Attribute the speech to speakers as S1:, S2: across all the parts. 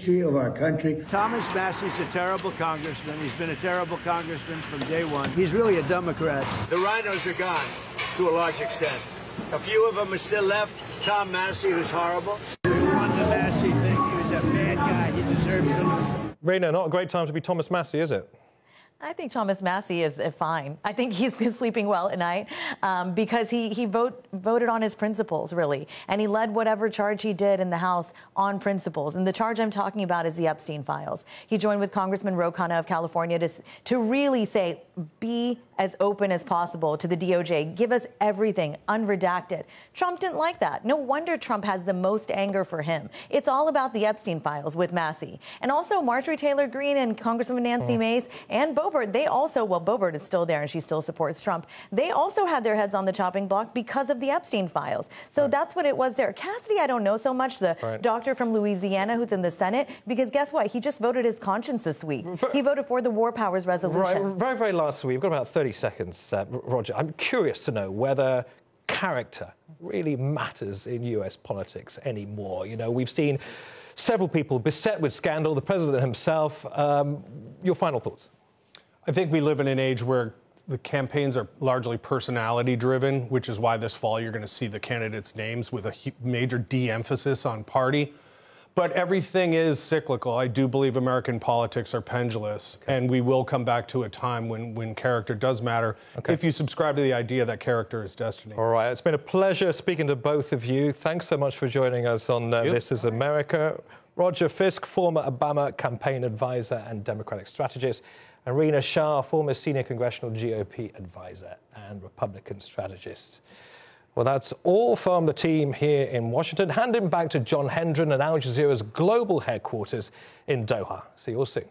S1: history of our country.
S2: Thomas Massie's a terrible congressman. He's been a terrible congressman from day one. He's really a Democrat. The rhinos are gone, to a large extent. A few of them are still left. Tom Massie was horrible. Who won the Massie thing? He was a bad guy. He deserves to lose.
S3: Rena, not a great time to be Thomas Massie, is it?
S4: I think Thomas Massie is fine. I think he's sleeping well at night because he voted on his principles, really. And he led whatever charge he did in the House on principles. And the charge I'm talking about is the Epstein files. He joined with Congressman Ro Khanna of California to really say, be as open as possible to the DOJ. Give us everything, unredacted. Trump didn't like that. No wonder Trump has the most anger for him. It's all about the Epstein files with Massie. And also Marjorie Taylor Greene and Congresswoman Nancy Mace and Boebert, they also, well, Boebert is still there and she still supports Trump. They also had their heads on the chopping block because of the Epstein files. So that's what it was there. Cassidy, I don't know so much, the doctor from Louisiana who's in the Senate, because guess what? He just voted his conscience this week. He voted for the War Powers Resolution.
S3: Right, very, very lastly, we've got about 30 seconds, Roger. I'm curious to know whether character really matters in US politics anymore. You know, we've seen several people beset with scandal, the president himself. Your final thoughts?
S5: I think we live in an age where the campaigns are largely personality-driven, which is why this fall you're going to see the candidates' names with a major de-emphasis on party. But everything is cyclical. I do believe American politics are pendulous, and we will come back to a time when character does matter if you subscribe to the idea that character is destiny.
S3: All right, it's been a pleasure speaking to both of you. Thanks so much for joining us on This Is America. Roger Fisk, former Obama campaign advisor and Democratic strategist, and Rena Shah, former senior congressional GOP advisor and Republican strategist. Well, that's all from the team here in Washington. Handing back to John Hendren at Al Jazeera's global headquarters in Doha. See you all soon.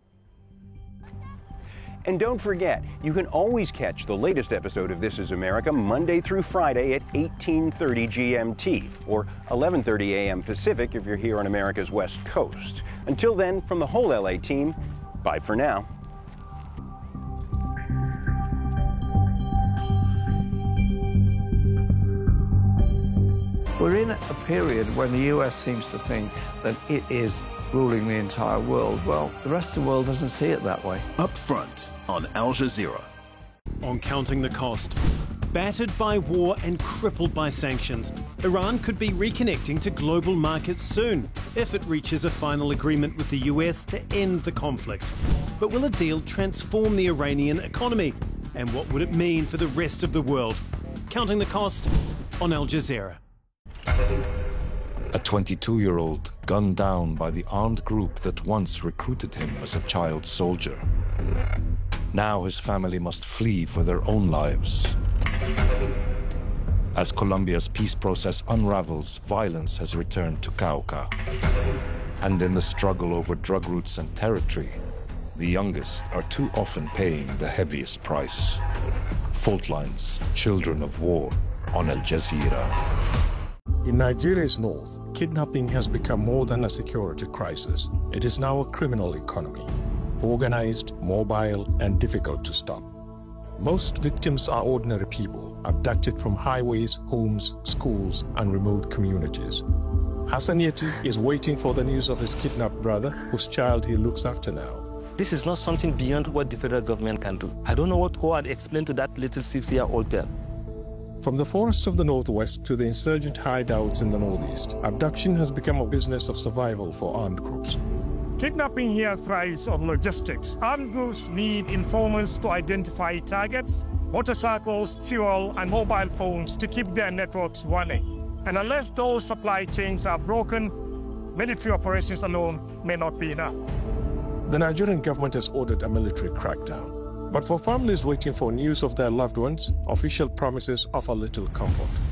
S6: And don't forget, you can always catch the latest episode of This Is America Monday through Friday at 18:30 GMT or 11:30 a.m. Pacific if you're here on America's West Coast. Until then, from the whole LA team, bye for now.
S7: We're in a period when the US seems to think that it is ruling the entire world. Well, the rest of the world doesn't see it that way.
S8: Up front on Al Jazeera.
S9: On Counting the Cost. Battered by war and crippled by sanctions, Iran could be reconnecting to global markets soon if it reaches a final agreement with the US to end the conflict. But will a deal transform the Iranian economy? And what would it mean for the rest of the world? Counting the Cost on Al Jazeera.
S10: A 22-year-old gunned down by the armed group that once recruited him as a child soldier. Now his family must flee for their own lives. As Colombia's peace process unravels, violence has returned to Cauca. And in the struggle over drug routes and territory, the youngest are too often paying the heaviest price. Fault lines, children of war, on Al Jazeera.
S11: In Nigeria's north, kidnapping has become more than a security crisis. It is now a criminal economy, organized, mobile, and difficult to stop. Most victims are ordinary people, abducted from highways, homes, schools, and remote communities. Hassan Yeti is waiting for the news of his kidnapped brother, whose child he looks after now.
S12: This is not something beyond what the federal government can do. I don't know what I'd explain to that little 6-year-old girl.
S11: From the forests of the northwest to the insurgent hideouts in the northeast, abduction has become a business of survival for armed groups.
S13: Kidnapping here thrives on logistics. Armed groups need informants to identify targets, motorcycles, fuel, and mobile phones to keep their networks running. And unless those supply chains are broken, military operations alone may not be enough.
S11: The Nigerian government has ordered a military crackdown. But for families waiting for news of their loved ones, official promises offer little comfort.